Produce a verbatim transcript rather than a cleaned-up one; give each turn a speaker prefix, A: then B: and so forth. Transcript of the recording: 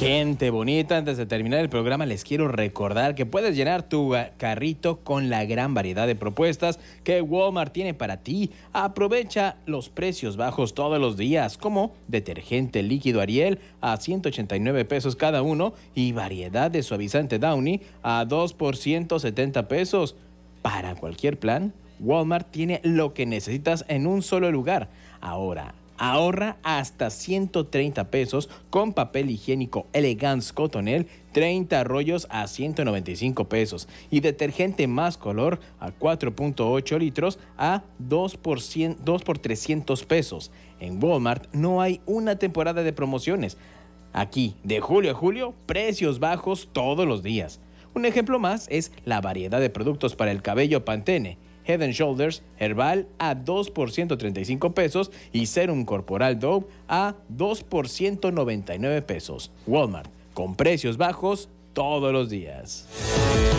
A: Gente bonita, antes de terminar el programa les quiero recordar que puedes llenar tu carrito con la gran variedad de propuestas que Walmart tiene para ti. Aprovecha los precios bajos todos los días, como detergente líquido Ariel a ciento ochenta y nueve pesos cada uno y variedad de suavizante Downy a dos por ciento setenta pesos. Para cualquier plan, Walmart tiene lo que necesitas en un solo lugar. Ahora, ahorra hasta ciento treinta pesos con papel higiénico Elegance Cotonel, treinta rollos a ciento noventa y cinco pesos. Y detergente Más Color a cuatro punto ocho litros a dos por, cien, dos por trescientos pesos. En Walmart no hay una temporada de promociones. Aquí, de julio a julio, precios bajos todos los días. Un ejemplo más es la variedad de productos para el cabello Pantene. Head and Shoulders Herbal a dos por ciento treinta y cinco pesos y Serum Corporal Dove a dos por ciento noventa y nueve pesos. Walmart, con precios bajos todos los días.